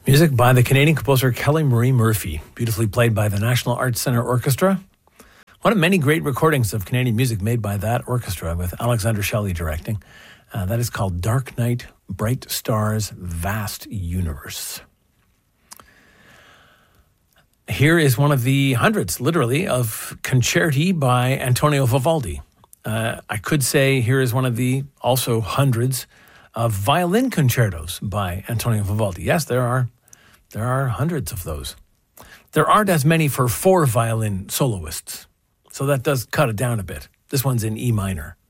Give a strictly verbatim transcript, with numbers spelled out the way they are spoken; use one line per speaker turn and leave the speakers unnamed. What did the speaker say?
Music by the Canadian composer Kelly Marie Murphy, beautifully played by the National Arts Centre Orchestra. One of many great recordings of Canadian music made by that orchestra with Alexander Shelley directing. Uh, that is called Dark Night, Bright Stars, Vast Universe. Here is one of the hundreds, literally, of concerti by Antonio Vivaldi. Uh, I could say here is one of the also hundreds of violin concertos by Antonio Vivaldi. Yes, there are there are hundreds of those. There aren't as many for four violin soloists, so that does cut it down a bit. This one's in E minor.